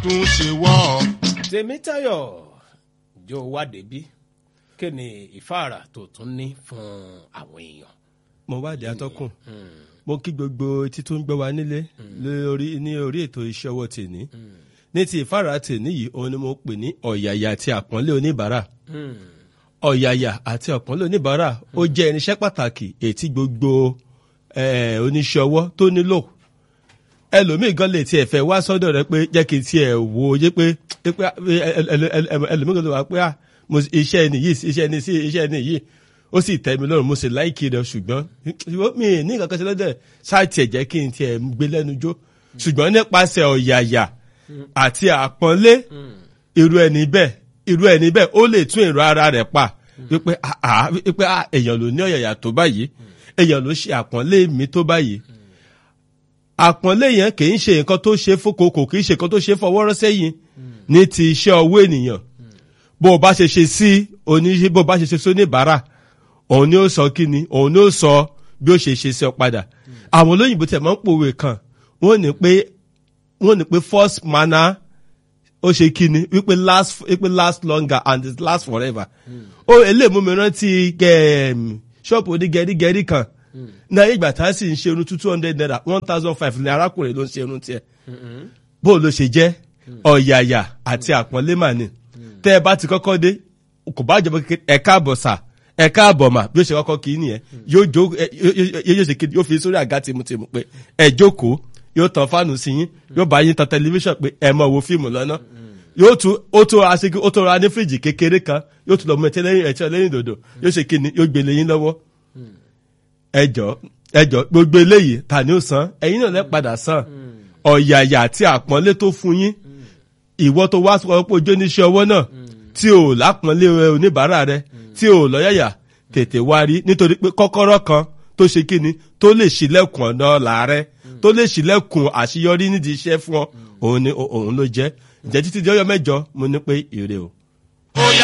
tún ṣe wọ́. Tèmítáyọ̀ jọ wá débí kí ni ìfáàrà tó tún ní fún àwọn èèyàn. mo wádìí atọ́kùn mo kí gbogbo etí tó ń gbọ́ wa nílé ní orí ètò iṣẹ́ ọwọ́ tèní ní ti ìfáàrà tèní yìí òun ni mo pè ní ọ̀yàyà àti àpọ́nlé oníbàárà ọ̀yàyà àti àpọ́nlé oníbàárà ó jẹ́ irinṣẹ́ pàtàkì ètí gbogbo oníṣẹ́ ọwọ́ tó nílò ẹlòmíì gan lè tiẹ̀ fẹ́ wá sọ́dọ̀ rẹ pé jẹ́ kí n tiẹ̀ wo yé pé ẹlòmíì gan lè wá pé iṣẹ́ ẹni yìí ó sì tẹ́ mi lọ́rùn mo sì láìkí rẹ̀ ṣùgbọ́n mi ní nǹkan kan ṣe lọ́dẹ̀ ṣáàtì ẹ̀ jẹ́ kí n tiẹ̀ gbé lẹ́nu jó ṣùgbọ́n nípasẹ̀ ọ̀yàyà àti àpọ́nlé irú ẹni bẹ́ẹ̀ ó lè tún èrò ara rẹ̀ pa wípé èèyàn ló ní ọ̀yàyà tó báyìí èèyàn ló ṣe àpọ́nlé mi tó báyìí àpọ́nlé yẹn kì í ṣe nǹkan tó ṣe fókòkò kì í ṣe nǹkan tó ṣe fọwọ́rọ́ sẹ́yìn ní ti iṣẹ́ ọwọ́ ènìyàn bó o bá ṣe ṣe sí bó o bá ṣe ṣe sí oníbàárà òun ni ó sọ kíni òun ni ó sọ bí ó ṣe ṣe sí ọ padà àwọn olóyìnbó tẹ̀ máa ń pòwe kan wọ́n ní pé first manner ó ṣe kíni wípé last longer and it last forever ó eléyìí mú mi rántí ṣọ́ọ̀pù onígẹ̀rígẹ̀rí kan náà ìgbà tá a sì ń ṣe irun 200 naira 1,500 ní arákùnrin ló ń ṣe irun tiẹ̀ bó ló ṣe jẹ́ ọ̀yàyà àti àpọ́nlé mà ní tẹ́ ẹ bá ti kọ́kọ́ dé kò bá jọba kékeré ẹ̀ka àbọ̀sà ẹ̀ka àbọ̀mà bí ó ṣe kọ́kọ́ kì í nìyẹn yóò ṣe kéde yóò fi sórí àga tìmùtìmù pé ẹ jókòó yóò tàn fáànù sí yín yóò bá yín tan tẹlifíṣàn pé ẹ máa wo fíìmù lọ́nà ó tó ra ní fíríjì kékeré kan yóò tún lọ mú ẹtí lẹ́yìn dòdò yóò ṣe kíni yóò gbélé yín lọ́wọ́ ẹjọ́ gbogbo eléyìí ta ni ó san ẹ̀yin náà lẹ́ padà san ọ̀yàyà àti àpọ́nlé tó fún yín ìwọ tó wá sọ pé ojú oníṣẹ́ ọwọ́ náà tí ò lápọ́nlé oníbàárà rẹ tí ò lọ́yàyà tètè wá rí nítorí pé kọ́kọ́rọ́ kan tó ṣe kíni tó lè ṣílẹ̀kùn ọ̀nà làárẹ̀ tó lè ṣílẹ̀kùn àṣeyọrí nídìí iṣẹ́ fún ọ òun ló jẹ́ ǹjẹ́ títí di ọjọ́ mẹ́jọ mo ní pé ire o.